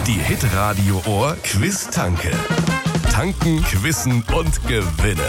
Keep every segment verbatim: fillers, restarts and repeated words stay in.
Die Hitradio Ohr Quiz-Tanke. Tanken, quissen und gewinnen.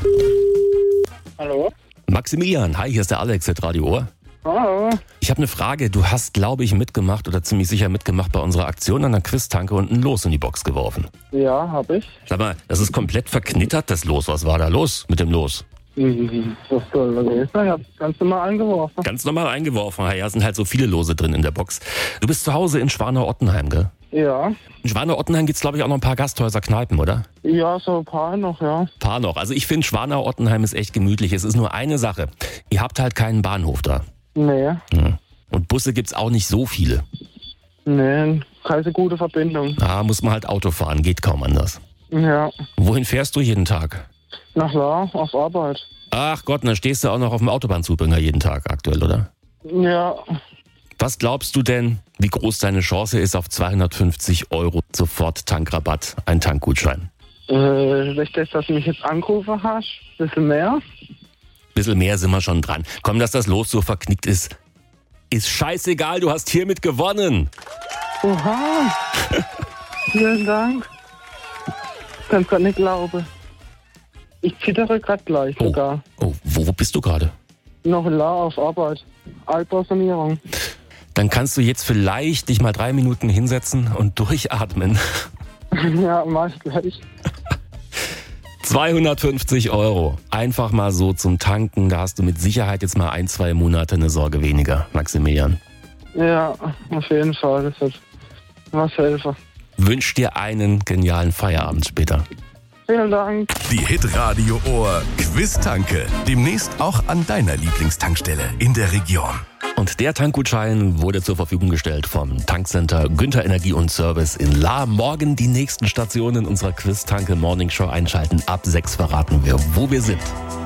Hallo? Maximilian, hi, hier ist der Alex, Hitradio Ohr. Hallo? Ich habe eine Frage. Du hast, glaube ich, mitgemacht oder ziemlich sicher mitgemacht bei unserer Aktion an der Quiz-Tanke und ein Los in die Box geworfen. Ja, hab ich. Sag mal, das ist komplett verknittert, das Los. Was war da los mit dem Los? Mhm. Was soll das gewesen sein? Ich hab's ganz normal eingeworfen. Ganz normal eingeworfen. Ja, sind halt so viele Lose drin in der Box. Du bist zu Hause in Schwanau-Ottenheim, gell? Ja. In Schwanau-Ottenheim gibt's, glaube ich, auch noch ein paar Gasthäuser, Kneipen, oder? Ja, so ein paar noch, ja. Ein paar noch. Also ich finde, Schwanau-Ottenheim ist echt gemütlich. Es ist nur eine Sache. Ihr habt halt keinen Bahnhof da. Nee. Hm. Und Busse gibt's auch nicht so viele. Nee, keine gute Verbindung. Da muss man halt Auto fahren, geht kaum anders. Ja. Wohin fährst du jeden Tag? Nach La, auf Arbeit. Ach Gott, dann stehst du auch noch auf dem Autobahnzubringer jeden Tag aktuell, oder? Ja. Was glaubst du denn, wie groß deine Chance ist auf zweihundertfünfzig Euro sofort Tankrabatt, ein Tankgutschein? Äh, durch das, dass du mich jetzt angerufen hast, bisschen mehr. Bisschen mehr sind wir schon dran. Komm, dass das Los so verknickt ist. Ist scheißegal, du hast hiermit gewonnen. Oha. Vielen Dank. Kannst grad nicht glauben. Ich zittere grad gleich Oh, sogar. oh wo, wo bist du gerade? Noch La auf Arbeit. Altbausanierung. Dann kannst du jetzt vielleicht dich mal drei Minuten hinsetzen und durchatmen. Ja, mach ich gleich. zweihundertfünfzig Euro. Einfach mal so zum Tanken. Da hast du mit Sicherheit jetzt mal ein, zwei Monate eine Sorge weniger, Maximilian. Ja, auf jeden Fall. Das wird was helfen. Wünsch dir einen genialen Feierabend später. Vielen Dank. Die Hitradio Ohr Quiz-Tanke. Demnächst auch an deiner Lieblingstankstelle in der Region. Und der Tankgutschein wurde zur Verfügung gestellt vom Tankcenter Günther Energie und Service in La. Morgen die nächsten Stationen unserer Quiz-Tanke Morning Show einschalten. Ab sechs verraten wir, wo wir sind.